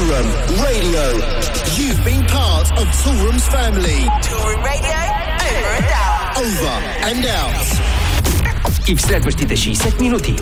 Toolroom Radio. You've been part of Toolroom's family. Toolroom Radio, over and out. Over and out. И в следващите 60 минути